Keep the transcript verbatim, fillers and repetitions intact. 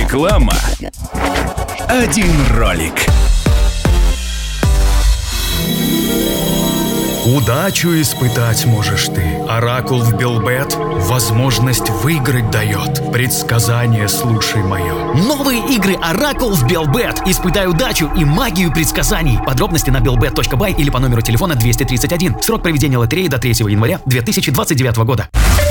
Реклама. Один ролик. Удачу испытать можешь ты. Оракул в Белбет возможность выиграть дает. Предсказание слушай мое. Новые игры Оракул в Белбет. Испытай удачу и магию предсказаний. Подробности на белбет точка бай или по номеру телефона двести тридцать один. Срок проведения лотереи до третьего января две тысячи двадцать девятого года.